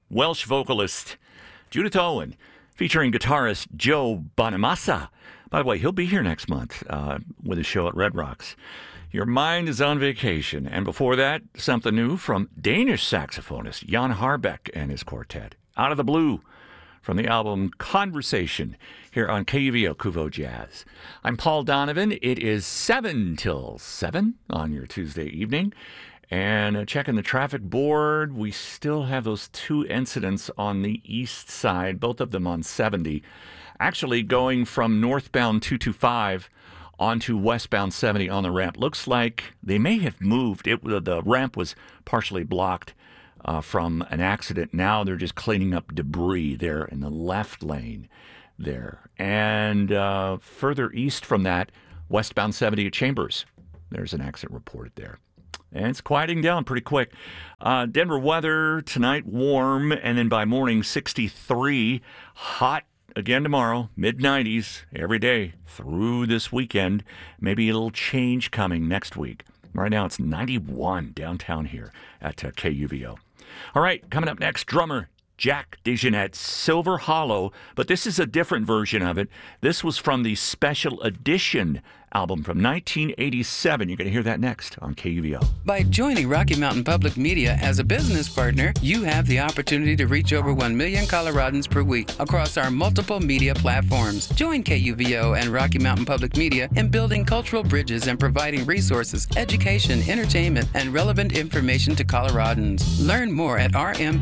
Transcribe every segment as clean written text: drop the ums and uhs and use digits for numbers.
Welsh vocalist Judith Owen, featuring guitarist Joe Bonamassa. By the way, he'll be here next month with a show at Red Rocks. Your Mind is on Vacation. And before that, something new from Danish saxophonist Jan Harbeck and his quartet. Out of the Blue, from the album Conversation, here on KUVO Kuvo Jazz. I'm Paul Donovan. It is 7 till 7 on your Tuesday evening. And checking the traffic board, we still have those two incidents on the east side, both of them on 70. Actually going from northbound 225 onto westbound 70 on the ramp. Looks like they may have moved. The ramp was partially blocked from an accident. Now they're just cleaning up debris there in the left lane there. And further east from that, westbound 70 at Chambers. There's an accident reported there. And it's quieting down pretty quick. Denver weather tonight, warm, and then by morning, 63. Hot again tomorrow, mid-90s every day through this weekend. Maybe a little change coming next week. Right now, it's 91 downtown here at KUVO. All right, coming up next, drummer Jack DeJohnette, Silver Hollow, but this is a different version of it. This was from the Special Edition album from 1987. You're going to hear that next on KUVO. By joining Rocky Mountain Public Media as a business partner, you have the opportunity to reach over 1 million Coloradans per week across our multiple media platforms. Join KUVO and Rocky Mountain Public Media in building cultural bridges and providing resources, education, entertainment, and relevant information to Coloradans. Learn more at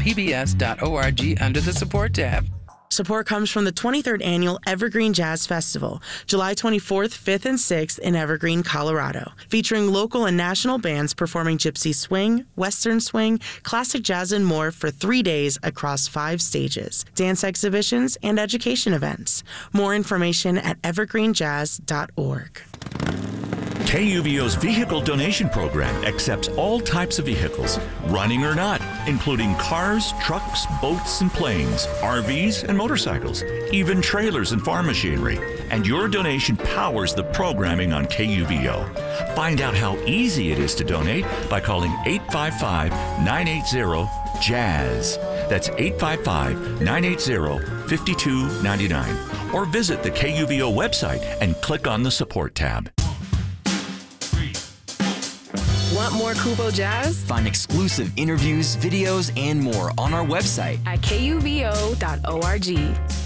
rmpbs.org under the Support tab. Support comes from the 23rd Annual Evergreen Jazz Festival, July 24th, 5th, and 6th in Evergreen, Colorado, featuring local and national bands performing gypsy swing, western swing, classic jazz, and more for 3 days across 5 stages, dance exhibitions, and education events. More information at evergreenjazz.org. KUVO's vehicle donation program accepts all types of vehicles, running or not, including cars, trucks, boats, and planes, RVs, and motorcycles, even trailers and farm machinery. And your donation powers the programming on KUVO. Find out how easy it is to donate by calling 855-980-JAZZ. That's 855-980-5299. Or visit the KUVO website and click on the Support tab. Want more Kuvo Jazz? Find exclusive interviews, videos, and more on our website at kuvo.org.